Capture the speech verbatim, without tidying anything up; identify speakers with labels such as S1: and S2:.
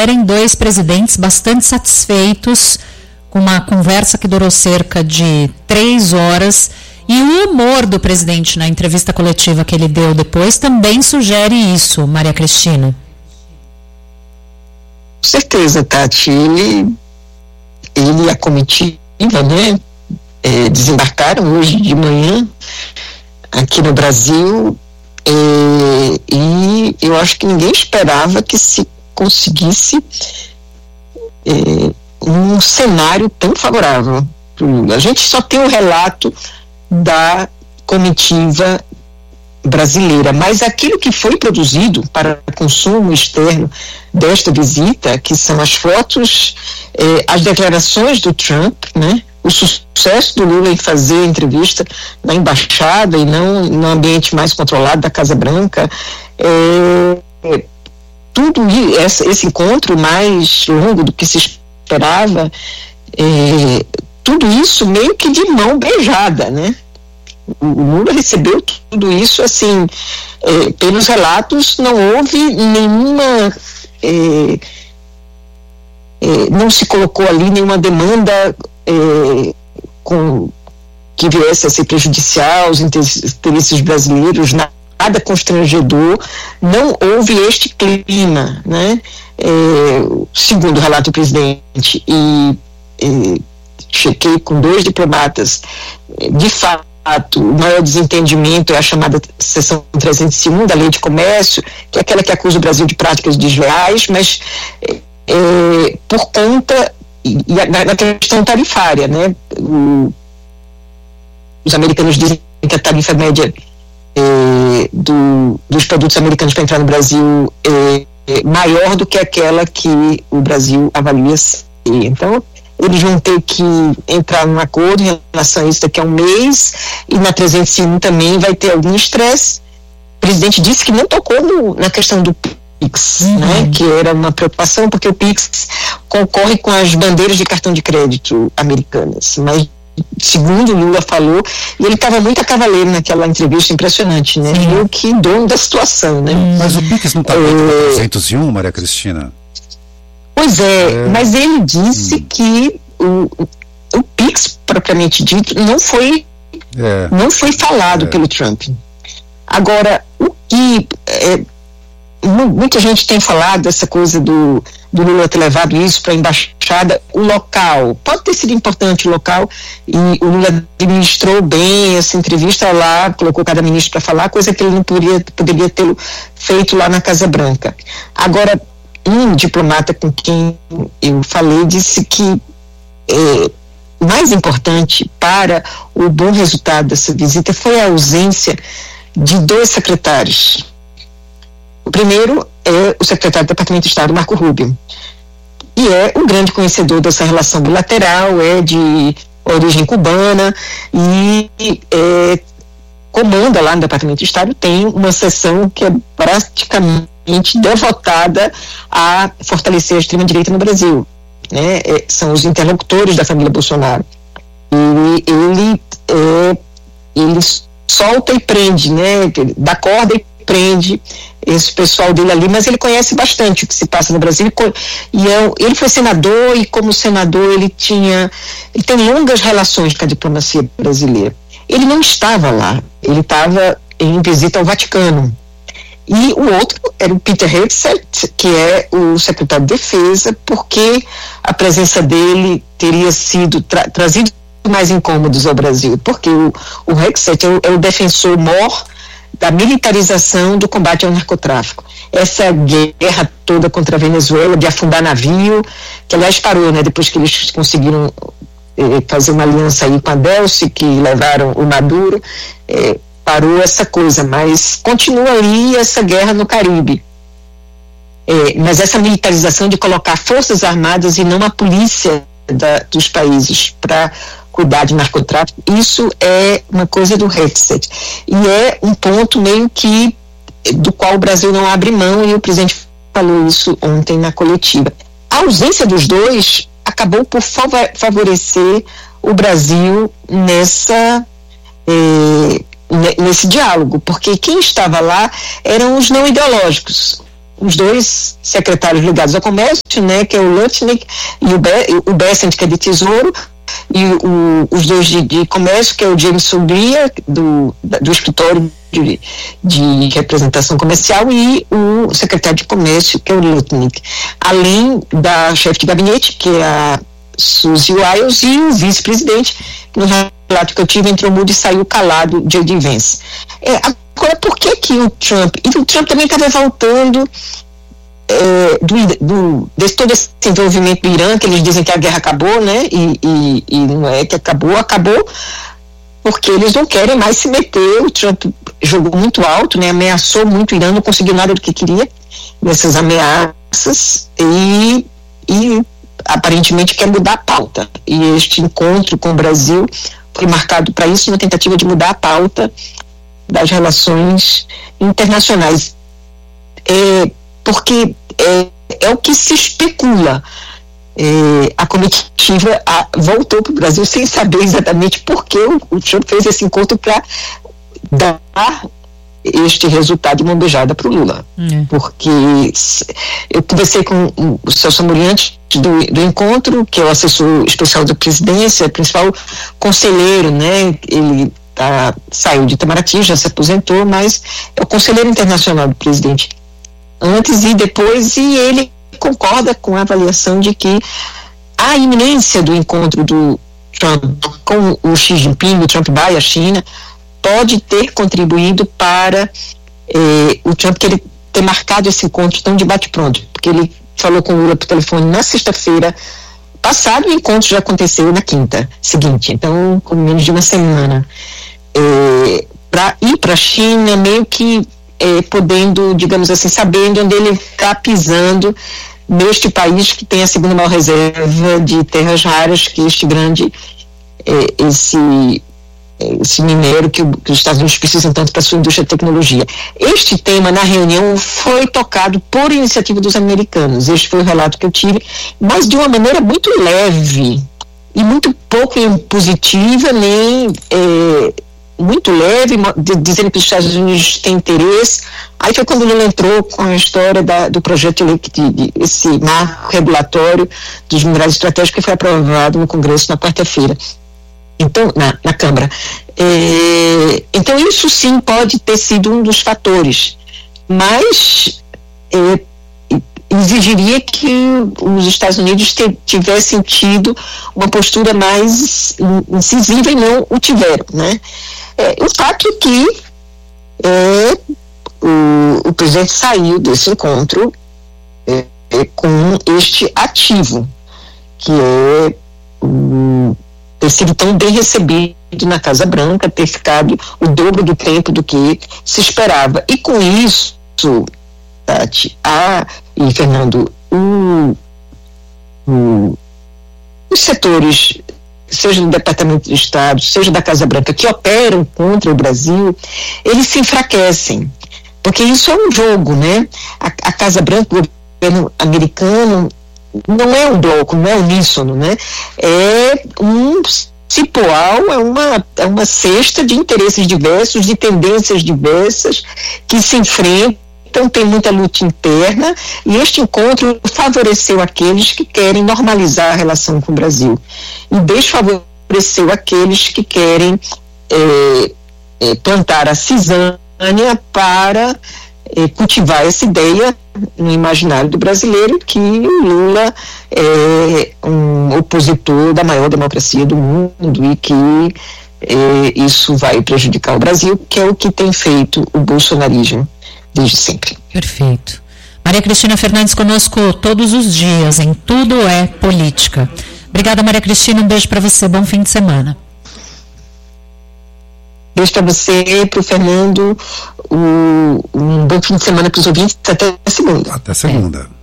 S1: sugerem dois presidentes bastante satisfeitos com uma conversa que durou cerca de três horas. E o humor do presidente na entrevista coletiva que ele deu depois também sugere isso, Maria Cristina.
S2: Com certeza, Tati. Ele, ele e a comitiva, né, é, desembarcaram hoje de manhã aqui no Brasil, é, e eu acho que ninguém esperava que se conseguisse é, um cenário tão favorável para o Lula. A gente só tem o relato da comitiva brasileira, mas aquilo que foi produzido para consumo externo desta visita, que são as fotos, eh, as declarações do Trump, né, o sucesso do Lula em fazer entrevista na embaixada e não no ambiente mais controlado da Casa Branca, eh, tudo esse, esse encontro mais longo do que se esperava, eh, tudo isso meio que de mão beijada, né? O Lula recebeu tudo isso, assim, é, pelos relatos, não houve nenhuma, é, é, não se colocou ali nenhuma demanda é, com, que viesse a ser prejudicial aos interesses brasileiros, nada constrangedor, não houve este clima, né? É, segundo o relato do presidente, e é, chequei com dois diplomatas, de fato, o maior desentendimento é a chamada seção trezentos e um da Lei de Comércio, que é aquela que acusa o Brasil de práticas desleais, mas é, por conta, e, e na, na questão tarifária, né? O, os americanos dizem que a tarifa média é, do, dos produtos americanos para entrar no Brasil é, é maior do que aquela que o Brasil avalia ser. Então, eles vão ter que entrar num acordo em relação a isso daqui a um mês, e na trezentos e um também vai ter algum estresse. O presidente disse que não tocou no, na questão do Pix, uhum. né, que era uma preocupação, porque o Pix concorre com as bandeiras de cartão de crédito americanas, mas segundo o Lula falou, e ele estava muito a cavaleiro naquela entrevista, impressionante, né, meio que dono da situação, né.
S3: Mas o Pix não está dentro é... da trezentos e um, Maria Cristina?
S2: Pois é, é, mas ele disse hum. que o, o Pix, propriamente dito, não foi, é. não foi falado é. pelo Trump. Agora, o que é, muita gente tem falado dessa coisa do, do Lula ter levado isso para a embaixada, o local, pode ter sido importante o local, e o Lula administrou bem essa entrevista lá, colocou cada ministro para falar, coisa que ele não poderia, poderia ter feito lá na Casa Branca. Agora, um diplomata com quem eu falei disse que é, mais importante para o bom resultado dessa visita foi a ausência de dois secretários. O primeiro é o secretário do Departamento de Estado, Marco Rubio, e é um grande conhecedor dessa relação bilateral, é de origem cubana e é, comanda lá no Departamento de Estado, tem uma seção que é praticamente devotada a fortalecer a extrema-direita no Brasil, né? É, são os interlocutores da família Bolsonaro. E ele, é, ele solta e prende, né? Dá corda e prende esse pessoal dele ali, mas ele conhece bastante o que se passa no Brasil, e é, ele foi senador, e como senador ele tinha, ele tem longas relações com a diplomacia brasileira. Ele não estava lá, ele estava em visita ao Vaticano. E o outro era o Peter Hegseth, que é o secretário de Defesa, porque a presença dele teria sido tra- trazido mais incômodos ao Brasil, porque o, o Hegseth é o, é o defensor maior da militarização do combate ao narcotráfico. Essa guerra toda contra a Venezuela, de afundar navio, que aliás parou, né, depois que eles conseguiram eh, fazer uma aliança aí com a Delcy, que levaram o Maduro, eh, parou essa coisa, mas continua ali essa guerra no Caribe. É, mas essa militarização de colocar forças armadas e não a polícia da, dos países para cuidar de narcotráfico, isso é uma coisa do Hegseth. E é um ponto meio que do qual o Brasil não abre mão, e o presidente falou isso ontem na coletiva. A ausência dos dois acabou por favorecer o Brasil nessa... É, nesse diálogo, porque quem estava lá eram os não ideológicos, os dois secretários ligados ao comércio, né, que é o Lutnick e o, Be- o Bessent, que é de Tesouro, e o, os dois de, de comércio, que é o James Sobria, do, do escritório de, de representação comercial, e o secretário de comércio, que é o Lutnick, além da chefe de gabinete, que é a Suzy Wiles, e o vice-presidente, que no relato que eu tive entrou mudo e saiu calado, J D Vance. É, agora, por que que o Trump, e o Trump também estava voltando É, do, do, desse, todo esse envolvimento do Irã, que eles dizem que a guerra acabou, né, e, e, e não é que acabou, acabou porque eles não querem mais se meter. O Trump jogou muito alto, né, ameaçou muito o Irã, não conseguiu nada do que queria nessas ameaças, e, e aparentemente quer mudar a pauta, e este encontro com o Brasil foi marcado para isso, uma tentativa de mudar a pauta das relações internacionais, é, porque é, é o que se especula. É, a comitiva a, voltou para o Brasil sem saber exatamente por que o, o Trump fez esse encontro para dar este resultado de mão beijada para o Lula. Hum. Porque eu conversei com o Celso Amorim antes do, do encontro, que é o assessor especial da presidência, principal conselheiro, né? Ele tá, saiu de Itamaraty, já se aposentou, mas é o conselheiro internacional do presidente antes e depois, e ele concorda com a avaliação de que a iminência do encontro do Trump com o Xi Jinping, o Trump vai à China, pode ter contribuído para eh, o Trump que ele ter marcado esse encontro tão de bate-pronto, porque ele falou com o Lula por telefone na sexta-feira passada, e o encontro já aconteceu na quinta seguinte, então com menos de uma semana, eh, para ir para a China, meio que É, podendo, digamos assim, sabendo onde ele está pisando neste país que tem a segunda maior reserva de terras raras, que este grande, é, esse, esse minério que, que os Estados Unidos precisam tanto para a sua indústria de tecnologia. Este tema, na reunião, foi tocado por iniciativa dos americanos. Este foi o relato que eu tive, mas de uma maneira muito leve e muito pouco impositiva, nem... É, muito leve, de, dizendo que os Estados Unidos têm interesse. Aí foi quando ele entrou com a história da, do projeto de, de, esse marco regulatório dos minerais estratégicos, que foi aprovado no Congresso na quarta-feira, então, na, na Câmara. É, então isso sim pode ter sido um dos fatores, mas é, exigiria que os Estados Unidos te, tivessem tido uma postura mais incisiva, e não o tiveram, né? É, o fato é que é, o, o presidente saiu desse encontro é, é, com este ativo, que é um, ter sido tão bem recebido na Casa Branca, ter ficado o dobro do tempo do que se esperava. E com isso, Tati, a, e Fernando, o, o, os setores, seja do Departamento de Estado, seja da Casa Branca, que operam contra o Brasil, eles se enfraquecem, porque isso é um jogo, né? A, a Casa Branca, o governo americano, não é um bloco, não é uníssono, né? É um cipoal, é uma, é uma cesta de interesses diversos, de tendências diversas, que se enfrentam. Então tem muita luta interna, e este encontro favoreceu aqueles que querem normalizar a relação com o Brasil e desfavoreceu aqueles que querem é, é, plantar a cisânia para é, cultivar essa ideia no imaginário do brasileiro que o Lula é um opositor da maior democracia do mundo e que é, isso vai prejudicar o Brasil, que é o que tem feito o bolsonarismo desde sempre.
S1: Perfeito. Maria Cristina Fernandes conosco todos os dias, em Tudo é Política. Obrigada, Maria Cristina, um beijo para você, bom fim de semana.
S2: Beijo para você, para o Fernando, um, um bom fim de semana para os ouvintes, até segunda.
S3: Até segunda. É.